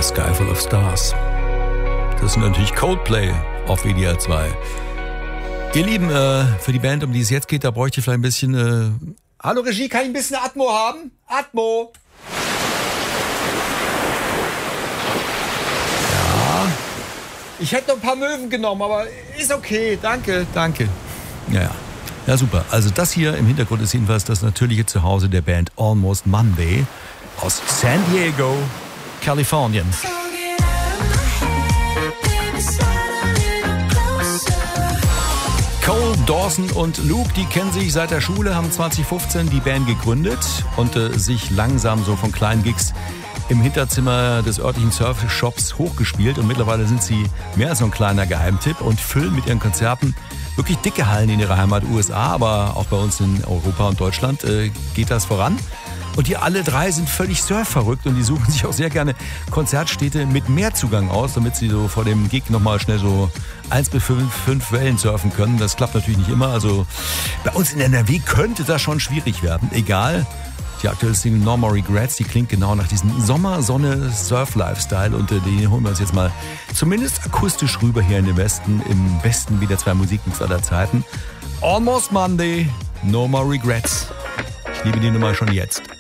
Sky Full of Stars. Das ist natürlich Coldplay auf WDR 2. Ihr Lieben, für die Band, um die es jetzt geht, da bräuchte ich vielleicht ein bisschen... Hallo Regie, kann ich ein bisschen Atmo haben? Atmo! Ja, ich hätte noch ein paar Möwen genommen, aber ist okay. Danke. Ja, super. Also das hier im Hintergrund ist jedenfalls das natürliche Zuhause der Band Almost Monday aus San Diego, Kalifornien. Cole, Dawson und Luke, die kennen sich seit der Schule, haben 2015 die Band gegründet und sich langsam so von kleinen Gigs im Hinterzimmer des örtlichen Surfshops hochgespielt. Und mittlerweile sind sie mehr als so ein kleiner Geheimtipp und füllen mit ihren Konzerten wirklich dicke Hallen in ihrer Heimat USA, aber auch bei uns in Europa und Deutschland geht das voran. Und die alle drei sind völlig surfverrückt und die suchen sich auch sehr gerne Konzertstädte mit mehr Zugang aus, damit sie so vor dem Gig nochmal schnell so 1 bis 5 Wellen surfen können. Das klappt natürlich nicht immer. Also bei uns in NRW könnte das schon schwierig werden. Egal. Die aktuelle Single No More Regrets, die klingt genau nach diesem Sommer-Sonne-Surf-Lifestyle und den holen wir uns jetzt mal zumindest akustisch rüber hier in den Westen, im besten WDR 2 Musikmix aller Zeiten. Almost Monday, No More Regrets. Ich liebe die Nummer schon jetzt.